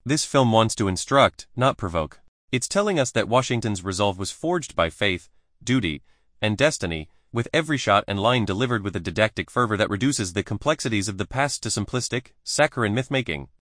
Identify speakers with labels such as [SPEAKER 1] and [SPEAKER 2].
[SPEAKER 1] This film wants to instruct, not provoke. It's telling us that Washington's resolve was forged by faith, duty, and destiny, with every shot and line delivered with a didactic fervor that reduces the complexities of the past to simplistic, saccharine myth-making.